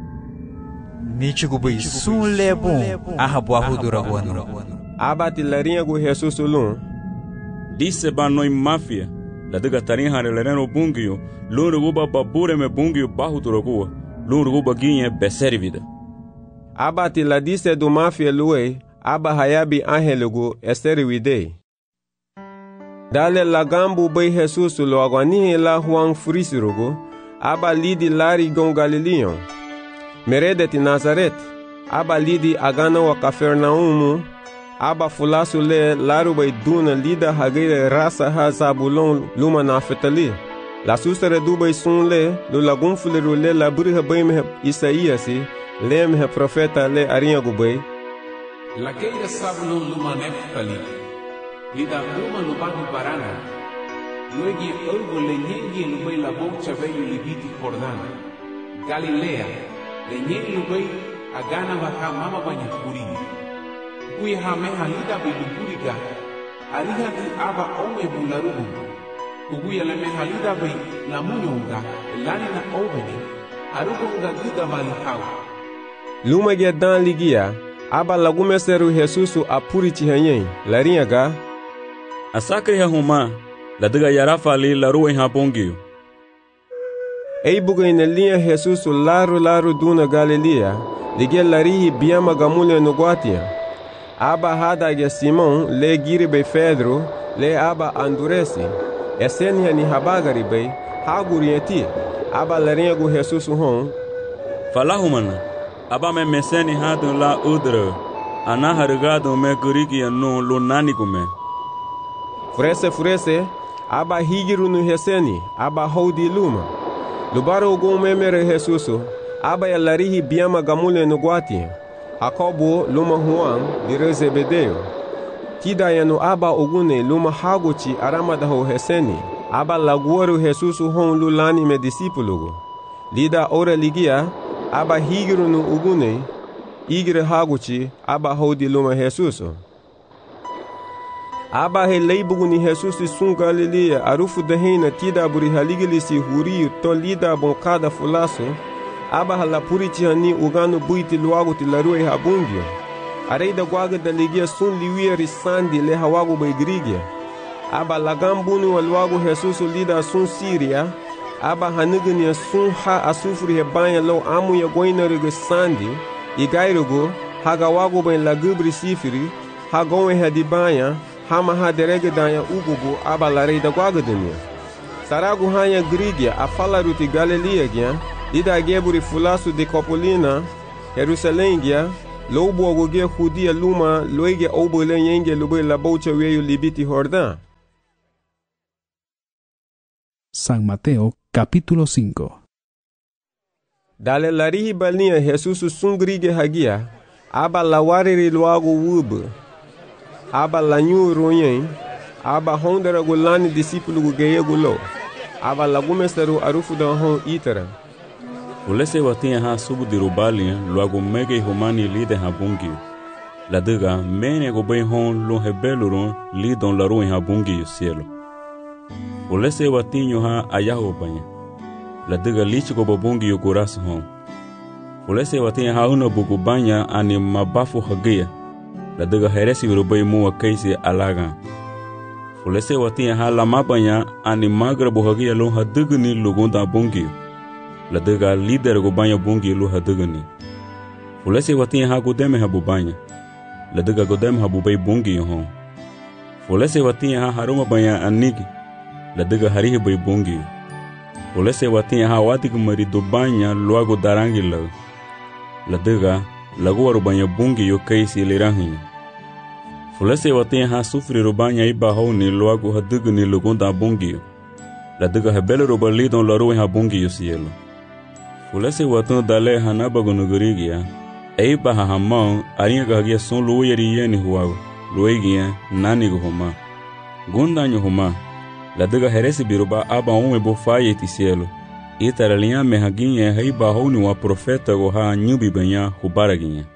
Nichi bai sun lebon ahabu ahudura wano. Aba ti larinha go Jesuso lun. Disse ba noi mafia. La daga tarin hare lereno bungio. Lun ruguba babure me bungio bahu turagua. Lun ruguba ginye beseri vida. Aba ti la disse do mafia luwe. Aba hayabi angelugo esteri widei. Dale lagambu bai Jesuso lo aguanihe la Juan frisirogo. Aba lidi lari gon Galileon. Meredeti Nazaret, aba lidi agana wa Kafernaumu, aba fulasu le larubai duna lida hageire rasa ha Zabulon luma Naftali. La susere dubai sun le, lu lagun fuleru le la buriha baime Isaiasi, le mehe profeta le arinha gubai. La keira Zabulon luma Naftali, lida luma lubani barana, luegi urgo le nyengi lubai la bocha veio libiti Jordan, Galilea, le nyeni lubai agana baha mama banyak kurini. Kuya hame halida biluburiga. Ariha di aba ome bularubu. Kuya leme halida bai lamunyonga lani na oveni. Arugonga gida malihau. Luma gedan ligia. Aba lagume seru Jesuso apuri chihanyen. Larinha ga. Asakre ya huma. La daga yarafa li la ruwa ha bongio. Ei buga ina linha Jesuso laru duna Galilea, ligia larihi biama gamulha no guatia. Aba hada ge Simão, le giri be Pedro, le aba anduresi. Esenia ni habagari be, hagurieti. Aba larinha go Jesuso hon. Falahumana, aba me meseni hadun la udra, ana harigado me gurigi no lunani gume. Furese, aba higiru no reseni, aba hodi luma. Lubaro go memere Jesuso, aba ya larihi biama gamule no guati. Jacobo luma Juan dire Zebedeo. Tida ya no aba ogune luma haguchi aramada ho heseni. Aba laguaru Jesuso hon lulani me discipulugo. Lida ora ligia, aba higiru no ogune, igre haguchi, aba hodi luma Jesuso. Aba he leibugu ni Jesuso sun Galilea, arufu dehena tida buri haligilisi huriu to lida bonkada fulaso. Aba halapuri tihani ugano buiti luago tilarue habungio. Areida guaga da ligia sun liwia risandi le hawago baigrigia. Aba lagambunu waluago Jesuso lida sun Siria. Aba hanigania sun ha asufuri hebanya lo amu ya goina riga sandi. Igairugo hagawago bain lagubri sifiri. Hagowe hadibanya. Hama ha derege danya ugugu aba larei da guagadania. Saragu hanya grigia a falaruti Galilea gia, lida geburi fulasu de Copolina, Jerusalém gia, lobo agogia judia luma, luege obole yenge lube la bocha weyo libiti Jordán. San Mateo capítulo 5. Dale larihi balnia Jesus sungrige hagia, aba lawariri luago wub, aba lanyu royen, aba hondera gulani discípulo gugeye gulo, aba lagumesteru arufu da hon itera. Ulese watinha ha subu dirubalia luago mege humani lide ha bungi. La diga mene go bem hon lo hebeluron lidon la ruin ha bungi cielo. Ulese watinho ha ayaho banha. La diga lich go babungi yo coração hon. Ulese watinha ha una bugu banha ani mabafu hagia. La diga heresi urubei mua kaisi alaga. Ulese watinha ha lama banha ani magra buhagia lo ha digni lugonda bungi. La diga líder go banha bungi lo ha digni. Ulese watinha ha godeme ha bubanha. La diga godeme ha bubei bungi hon. Ulese watinha ha haruma banha anigi. La diga harihi bai bungi. Ulese watinha ha watig marido banha luago darangi la. La diga lago waru banha bungi yo kaisi liranhi. Ulese watinha ha sufri rubanya iba honi luago ha digni lugonda bungi. La diga hebele roba lidon la ruin ha bungi yo cielo. Ulese watun dale hanaba gonugurigia. Eiba ha hamão arinha gagia son luoyeri yeni huago. Luegia nani go homa. Gundanyo homa. La diga heresi biruba aba bo faye ti cielo. Itara linha mehaginha heiba honi wa profeta go ha nyubi banha hubaraginha.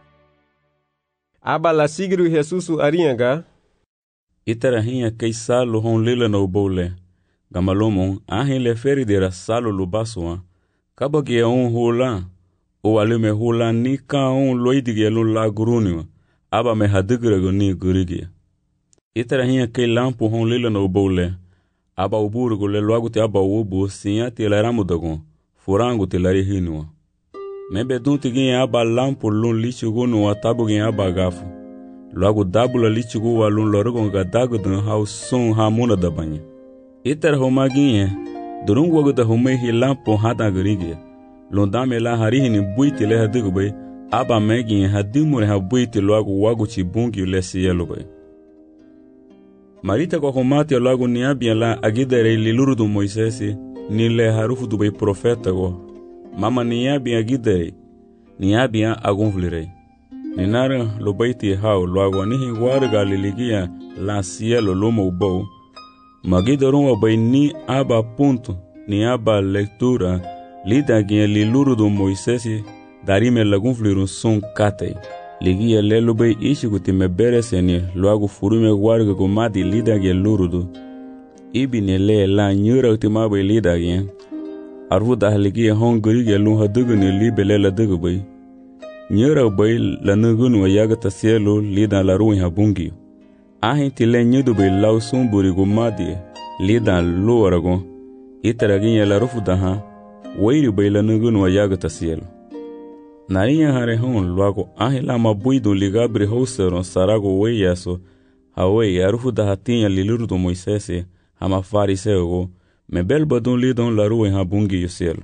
Aba la sigru Jesusu arinha. Itara hinha kei salo hon lila no bole. Gamalomon ahin le feridera salo lubasoa. Kabagi hula. O alume hula ni ka loidige lo la guruniwa. Aba me hadigra go ni gurigia. Itara hinha kei lampo hon lila no bole. Aba uburu le logo te aba ubu sinha te laramu dagon. Furango te lari hinua. Mebe dunti ginha aba lampo lun lichugo no atabu ginha aba gafu. Logo dabula lichugo wa lun lorogon gadago dan hau son hamuna da banha. Itara homa ginha. Durungo wago da home hi lampo hada gurigia. Londame la harihini buiti le hadigo bay. Aba megin hadimure ha buiti logo wago chibungi le cielo bay. Marita kwa komati logo niabia la agidere liluru do Moisés ni le harufu do bay profeta go. Mama niabia agidere niabia agonvlirei. Ninara lo baiti hao logo nihi warga liligia la cielo lomo bo. Magidoron bay ni aba ponto ni aba leitura lida ginha liluru do Moisés darime lagunflirun son katei. Ligia lelo bay ishigu te me bereseni loago furume warga go madi lida ginha lurudu. Ibine le la nyura utima bay lida ginha. Arvuda ligia hongri ginha lun haduguni libele la dugu bay. Nyura bay la nugunu wa yagata cielo lida la ruin habungi. Ahin tile nyudu bay lau sumburi go madi lida lu aragon. Itara ginha la rufu daha. Wairi bay la nugunu wa yagata cielo. Narinha hare hon logo ahila mabuido ligabri houseron sarago weiaso hawei arufu da hatinha liluru do Moisés hama fariseo mebel badun lidon la rua habungi yo cielo.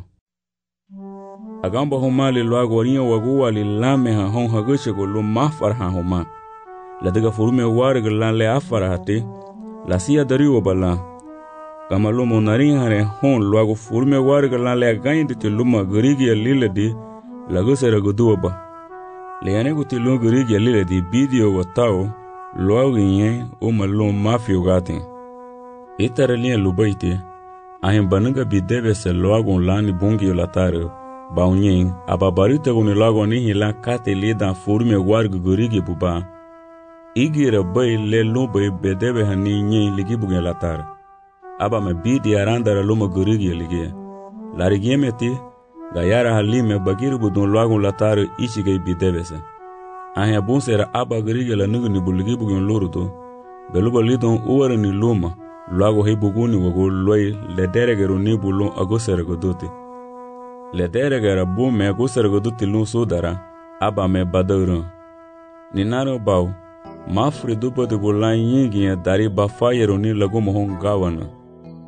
Agamba homali logo arinha wagu ali lame ha hon haguchego lo mafar ha homa. La diga furume warga lan le afara hati la sia dariwa bala. Kamalomo narinha hare hon logo furume warga lan le ganyi de luma grigi lile di lago sera goduaba. Leane guti lo grigi lile di bidio watao logo nye o malo mafio gatin. Itara linha lubaite ahin bananga bidebe se logo lani bungi yolatare baunyen ababarita goni logo nihi la kate lida furume warga grigi buba. Igira bay le lumbai bedebe hani nye ligi bugen latare. Aba me bidi arandara luma grigi ligia. Larigie meti gayara halime bagiru budun loagun latare ichigay bidebese. Ahin abunsera aba grigi la nugu ni buligi bugen lurudo. Beluba lidon uwara ni luma. Loago hei buguni wago loy lederegero ni bulun agosera goduti. Lederegera bume agosera goduti lun sudara. Aba me badauran. Ninaro bau. Mafri dupa de golan yingi dari bafayero ni lago mohon gawana.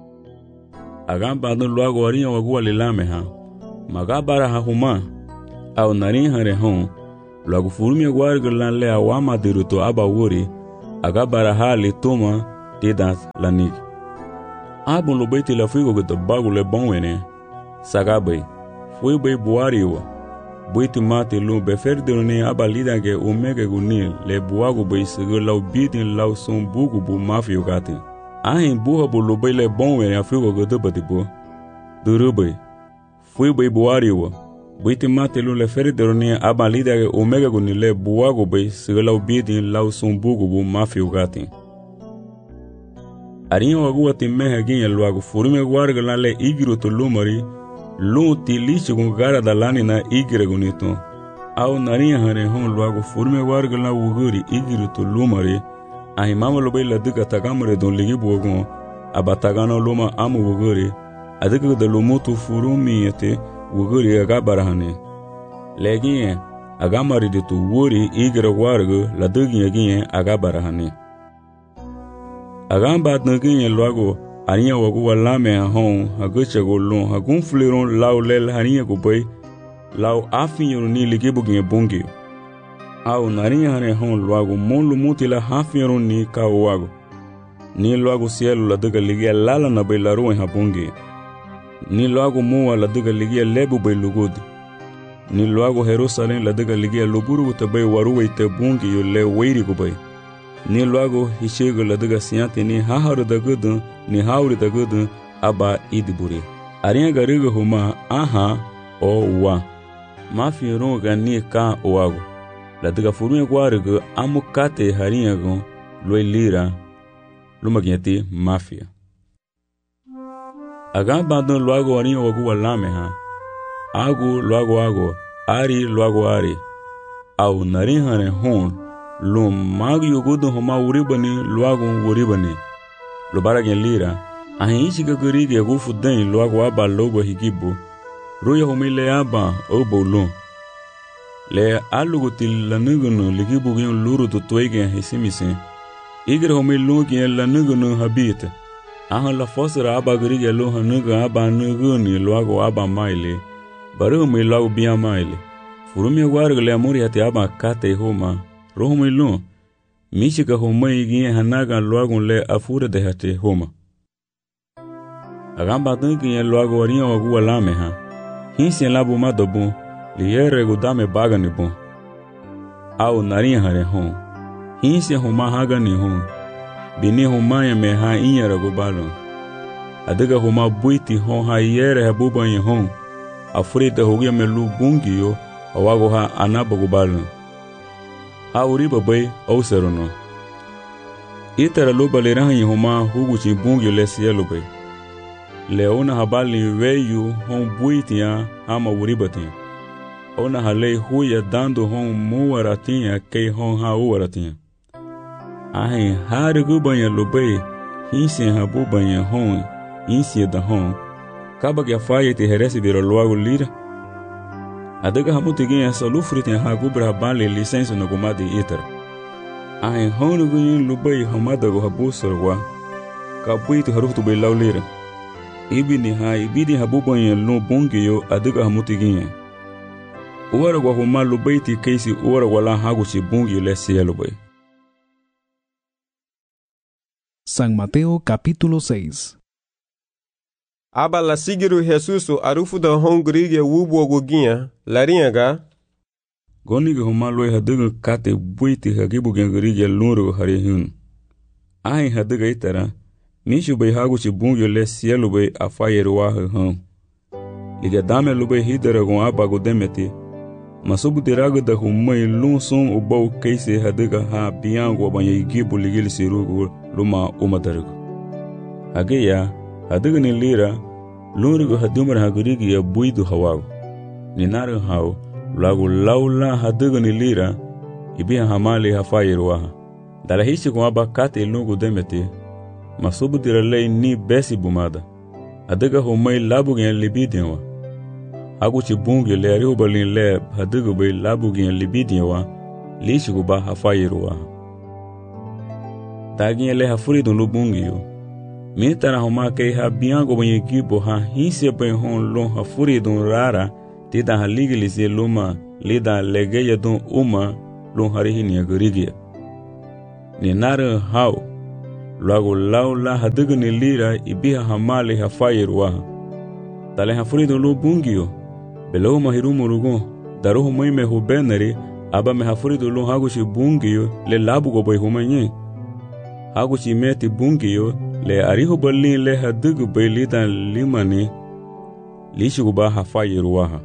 Agamba no loago arinha wago alilame ha. Magabara ha huma. Au nari hare hon, luagu furumia guarga lan le awama diruto aba wuri, aga barahali toma tidat lanik. Abon lo baiti la figo gata bagu le bonwene, sagabay, fui bay buariwa, baiti mate lu beferdirone aba lidage omega gunil le buagu bay sigur lau bitin lau son bugu bu mafio gati. Ahin buha bu lo bay le bonwene afigo gata batibo. Durubay, fui bay buariwa, baiti mate lu le ferdirone aba lidage omega gunil le buagu bay sigur lau bitin lau son bugu bu mafio gati. Arinha wagua timeha ginha luagu furume guarga lan le igiru to lumari, lu ti lichi gun gara dalani na igira gunito. Au narinha hare hon luagu furume guarga lan wuguri igiru to lumari, ahi mama lo bay la diga tagamare don ligi buogon, abatagano luma amu wuguri, adiga da lumutu furumi ete wuguri aga barahane. Leginha, agamari ditu wuri igira guarga la diginha ginha aga barahane. Agamba tnagin luago arinha wagu walame hon haguchago lon hagun fliron lau lel harinha go bay lau afin ni ligibu gin bongi au narinha hane hon luago monlu mutila hafin ni kawago ni luago cielo la daga ligia lala na bay la ruin ha bongi ni luago muwa la daga ligia lebu bay lugud ni luago Jerusalem la daga ligia luburu te bay waruwe te bongi yo le weiri go bay ni luago hishego la daga siante ni haharu da gudu ni hauri da gudu aba idiburi. Arinha gariga huma aha o wa. Mafi ronga ni ka oago. La daga furunha guariga amukate harinha gon loi lira lumagiati mafia. Agamba don luago arinha wagu walame ha. Agu luago ari luago ari. Au narinha ne hon lum magi yogudu homa uribani luago uribani lo baragen lira ahin chiga gurige gufu den luago aba logo higibu ruya homile aba obolon le alugo til lanugunu ligibu gen luru to toige hisimise igre homilo gen lanugunu habite ahan la fosra aba gurige lo hanuga aba nuguni luago aba maile baru mi luago bia maile furumi guargle amuri ati aba kate homa rohumai lo michika homai ginha hanaga luago le afura de hate homa agamba tanki luago arinha wagu walame ha hinsi labu madobu liere gudame bagani bon au narinha hare hon hinsi homa hagani hon bini homa ya me ha inyara gubalo adiga homa buiti hon ha yere habuba yin hon afurita hogia me lu bungiyo awago ha anaba gubalo auri babai au serono itara loba le rahi homa huguchi bungyo le cielo bay leona habali veyu hon buitia ama uribati ona hale huya dando hon muaratinha kei hon ha uaratinha ahin harigu banya lobay hinsi habu banya hon insi da hon kaba que faia te herese vira logo lira adaga hamutigin essa lufritin ha gubra bale licença no gomade itar ahin hon gun lobay hamada go habusorwa kabuito harutu bay lawlira ibidi habu banya no bongeyo adaga hamutigin Uwara kwa humalu baiti keisi uwara wala hagu si bungi le cielo bay. San Mateo capítulo 6. Aba la sigiru Jesusu arufu da hongurige wubu guginha laringa goniga humalu hadaga kate buiti hagibu gengurige lunru hari hun. Ahin hadaga itara nishu bay hagu si bungi le cielo bay afayeru wa hun. Liga dame lubay hidara gon aba godemeti Masubu diraga da humai lun sun ubau keise hadaga ha biango banya igibu ligil sirugu luma umadaragu. Hageya hadaga ni lira lunrugu hadumar hagurigi ya buidu hawagu. Ninaru hau lagu laula hadaga ni lira ibiha hamali hafayiruwaha. Dalahishi kumaba kate lungu demeti masubu diralei ni besi bumada. Hadaga humai labu gen libidianwa. Aguchi bungi le ariubalin le hadagu bay labugin libidiwa lishigu ba hafayiruwa. Tagin le hafuridun lubungiyo. Mitara homa kei ha biango banyi gibo ha hinse bay hon lon hafuridun rara tida haligilisi luma lida legeya dun uma lun harihi ni agurigia. Ni nare hau, luago laula hadugni lira ibiha hamali hafairuaha. Tale hafurido lu bungio, belau mahirumu rugo, daruhu moime hubenari, aba me hafurido lu hagushi bungio le labugo boy humanye. Hagushi meti bungio le arihu balin le hadugu boy lidan limani, lishuguba hafairuaha.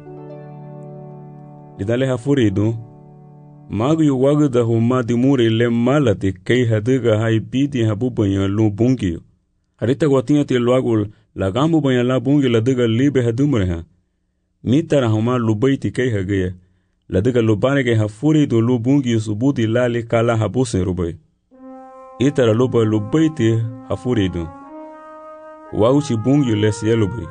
Lidale hafurido, magu yu wagu da huma dimuri le malati kei haduga hai bidi habu banyan lu bungio. Harita guatinha ti luagu lagambu banyan la bungi la duga libe hadumre ha. Mitara huma lubaiti kei hagaya. La duga lubane ke hafurido lu bungi subuti lali kala habusen rubai. Itara luba lubaiti hafurido. Wauchi bungi lesi yalubai.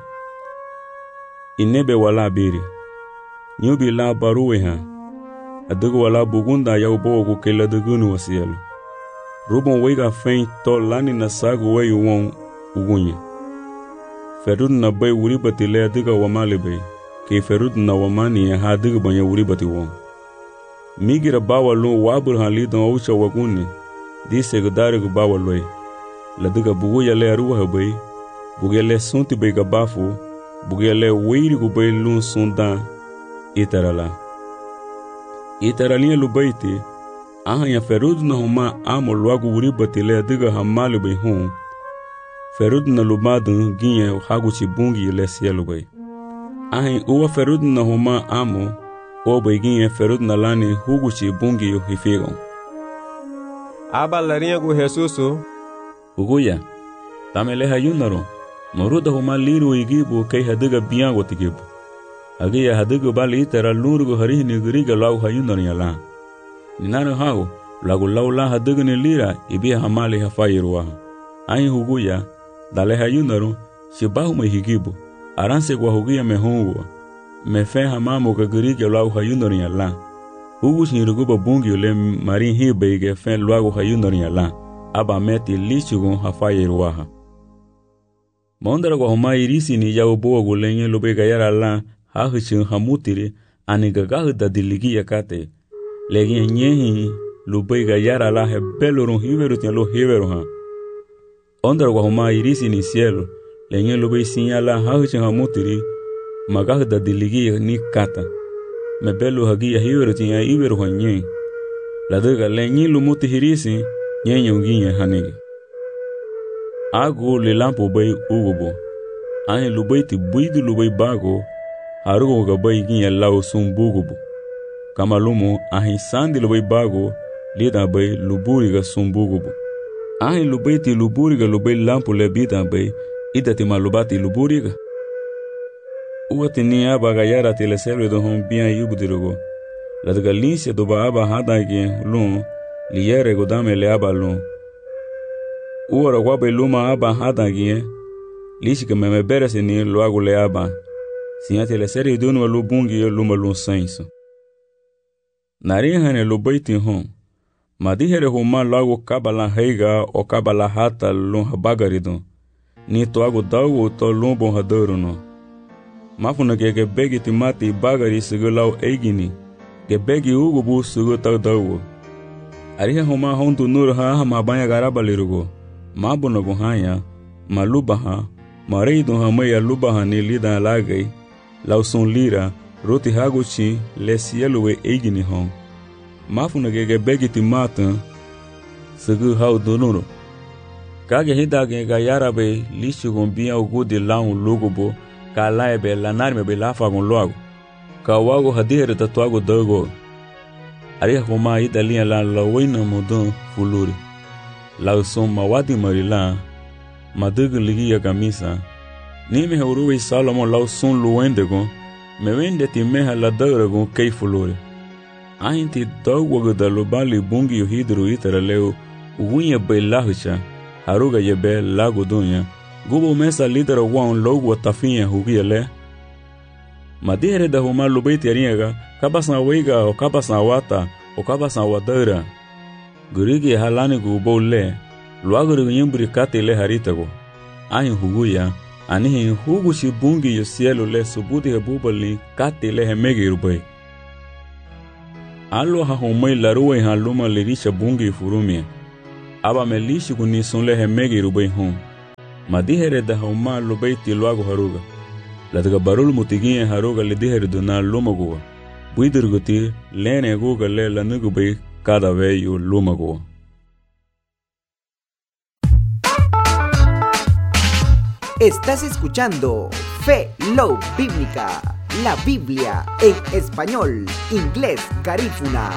Inebe wala biri. Nyubi la baruwe ha. Adugu wala bugunda ya ubogu ke la dugunu wasielu. Rubon wega fein to lani na sagu we yuwon ugunye. Ferud na bay uribati le aduga wamali bay. Ke ferud na wamani ya hadugu banya uribati won. Migira bawa lu wabur hali don aucha waguni. Di segudari gu bawa loy. Laduga bugu ya le aruwa bay. Bugu ya le sunti bay gabafu. Bugu ya le weiri gu bay lun sundan. Itarala. Itaralinha lubaiti, ahanya ferud na huma amo luagu uribati le adiga hamali bay hum. Ferud na lubadu ginye haguchi bungi le sielu bay. Ahanya uwa ferud na huma amo, o bay ginye ferud na lani huguchi bungi yu hifigon. Aba larinha gu Jesusu. Uguya, tamele hayunaro, moruda huma liru igibu kei hadiga biango tigibu. Agiya hadugu bali itara lurugu harihi ni guriga lau hayundar yala. Ninare hago, lagu laula hadugu ni lira ibiya hamali hafairuaha. Ahi huguya, dale hayundaru, shibahu mehigibu, aranse kwa huguya mehungua. Mefe hamamu ka guriga lau hayundar yala. Hugus ni ruguba bungi ule marin hibe ige fen luagu hayundar yala. Aba meti lichugun hafairuaha. Maundara kwa huma irisi ni yao boa gulenye lube gayara la. Hahuchin hamutiri anigagahu da diligi yakate. Legi nyehi lubaiga yara la he belorun hiveru tian lo hiveru ha. Ondar kwa huma irisi ni cielo. Lenye lubai sinyala hahuchin hamutiri magahu da diligi ni kata. Me belu hagia hiveru tian hiveru ha nye. Laduga lenye lumuti hirisi nye nyonginye hanigi. Agu lilampu bai ugubo. Ahi lubai ti buidu lubai bago. Harugo gabai ginye lau sumbugubu. Kamalumu ahi sandi lubai bago lida bai luburiga sumbugubu. Ahi lubai ti luburiga lubai lampu lebida bai idati malubati luburiga. Uwati ni aba gayara tile selwe do hon bian yubudirugo. Ladaga linse doba aba hadagi lun liyere godame le aba lun. Uwara wabai luma aba hadagi lishika meme berese ni luagu le aba. Sinyate le seri dunu lu bungi luma lun senso. Narihane lu baiti hon. Madihere huma lagu kabala heiga o kabala hata lun habagaridun. Ni toagu dagu to lun bon hadoruno. Mafuna ke begi timati bagari sugu lau eigini. Ke begi ugubu sugu tau dagu. Arihe huma hontu nur ha mabanya garabalirugo. Mabunagu hanya, malubaha, mareidun hamaya lubaha ni lidan lagai. Lauson lira, roti haguchi, lesieluwe eigini hon. Mafuna gege begiti matan, sugu hau dunuro. Kage hidage ga yarabe lishugon biya ugudi laun lugubo, ka laebe lanarme be lafagon loago. Ka wago hadihere tatuago dago. Aria homa idalia la lawina modon fuluri. Lauson mawadi marila, madugu ligia kamisa. Nime hauruwe Salomon lau sun luwendegon, me wende ti meha la dauragon kei fulore. Ahinti dawwago da lubali bungi yu hidru itara leo, uwinye bay lahucha, haruga yebe lago dunya, gubo mesa lidera wan logo tafinya hugia le. Madihere da huma lubaiti ariaga, kabasan weiga o kabasan wata o kabasan wadaura. Gurigi halani gubo le, luaguru nyembri kate le haritago. Ahin huguya, anihin hugu si bungi yo cielo le subuti he bubali kati le he megi rubai. Alo ha homai laruwe ha luma lirisha bungi furumia. Aba me lishi kuni sun le he megi rubai hon. Madihere da homa lubai tilwago haruga. Lataga barul mutigiye haruga le dihere duna luma guwa. Buidurguti lene guga le lanugubai cada veyo luma guwa. Estás escuchando Fe Love Bíblica, la Biblia en español, inglés, garífuna,